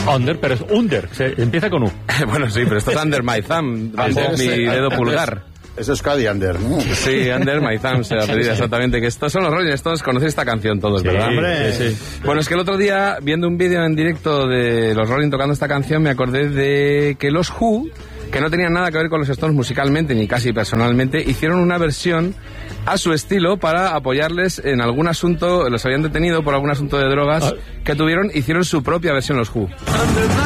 Under, pero es Under, empieza con U. Bueno, sí, pero esto es Under My Thumb, bajo mi dedo pulgar. Es Euskadi Under, ¿no? Sí, Under My Thumb se apellida exactamente, que estos son los Rolling Stones, conocéis esta canción todos, Sí, ¿verdad? hombre. Sí. Bueno, es que el otro día, viendo un vídeo en directo de los Rolling tocando esta canción, me acordé de que los Who, que no tenían nada que ver con los Stones musicalmente, ni casi personalmente, hicieron una versión a su estilo para apoyarles en algún asunto, los habían detenido por algún asunto de drogas que tuvieron, hicieron su propia versión los Who.